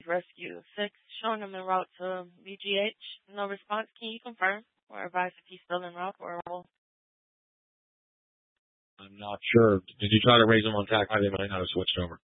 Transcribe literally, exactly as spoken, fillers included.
Rescue six, showing him en route to B G H. No response. Can you confirm or advise if he's still en route or a I'm not sure. Did you try to raise him on tack? They might not have switched over.